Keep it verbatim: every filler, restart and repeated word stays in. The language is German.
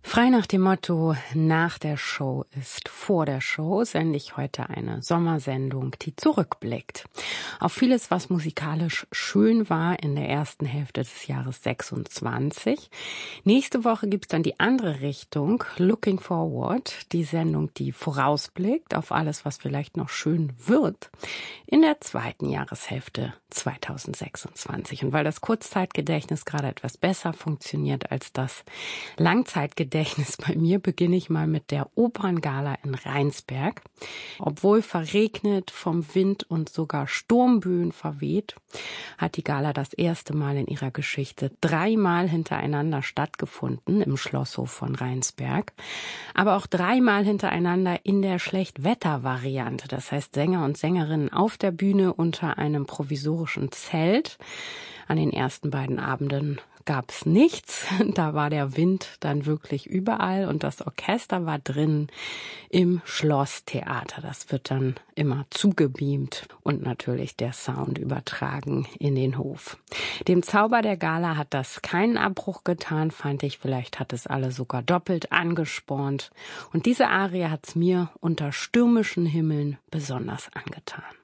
Frei nach dem Motto, nach der Show ist vor der Show, sende ich heute eine Sommersendung, die zurückblickt auf vieles, was musikalisch schön war in der ersten Hälfte des Jahres sechsundzwanzig. Nächste Woche gibt's dann die andere Richtung, Looking Forward, die Sendung, die vorausblickt auf alles, was vielleicht noch schön wird in der zweiten Jahreshälfte zweitausendsechsundzwanzig. Und weil das Kurzzeitgedächtnis gerade etwas besser funktioniert als das Langzeitgedächtnis bei mir, beginne ich mal mit der Operngala in Rheinsberg. Obwohl verregnet, vom Wind und sogar Sturmböen verweht, hat die Gala das erste Mal in ihrer Geschichte dreimal hintereinander stattgefunden im Schlosshof von Rheinsberg. Aber auch dreimal hintereinander in der Schlechtwetter-Variante. Das heißt Sänger und Sängerinnen auf der Bühne unter einem provisorischen Zelt. An den ersten beiden Abenden gab es nichts. Da war der Wind dann wirklich überall und das Orchester war drin im Schlosstheater. Das wird dann immer zugebeamt und natürlich der Sound übertragen in den Hof. Dem Zauber der Gala hat das keinen Abbruch getan, fand ich. Vielleicht hat es alle sogar doppelt angespornt. Und diese Arie hat's mir unter stürmischen Himmeln besonders angetan.